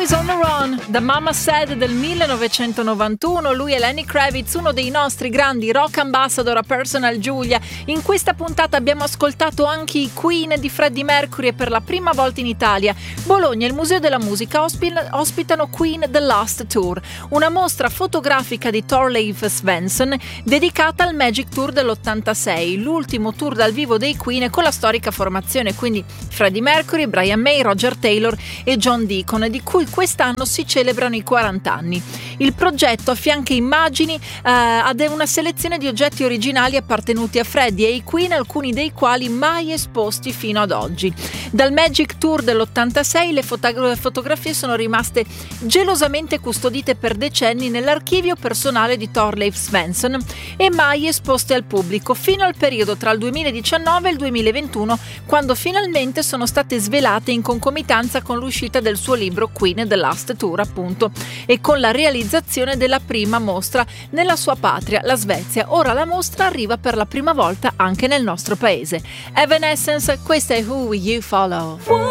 Boys on the Run, The Mama Said del 1991. Lui è Lenny Kravitz, uno dei nostri grandi rock ambassador a Personal Giulia. In questa puntata abbiamo ascoltato anche i Queen di Freddie Mercury e per la prima volta in Italia Bologna e il Museo della Musica ospitano Queen The Last Tour, una mostra fotografica di Thorleif Svensson dedicata al Magic Tour dell'86, l'ultimo tour dal vivo dei Queen con la storica formazione, quindi Freddie Mercury, Brian May, Roger Taylor e John Deacon, di cui quest'anno si celebrano i 40 anni. Il progetto affianca immagini ad una selezione di oggetti originali appartenuti a Freddie e ai Queen, alcuni dei quali mai esposti fino ad oggi. Dal Magic Tour dell'86 le fotografie sono rimaste gelosamente custodite per decenni nell'archivio personale di Thorleif Svensson e mai esposte al pubblico, fino al periodo tra il 2019 e il 2021, quando finalmente sono state svelate in concomitanza con l'uscita del suo libro Queen The Last Tour, appunto, e con la realizzazione della prima mostra nella sua patria, la Svezia. Ora la mostra arriva per la prima volta anche nel nostro paese. Evanescence, questa è Who Will You Follow?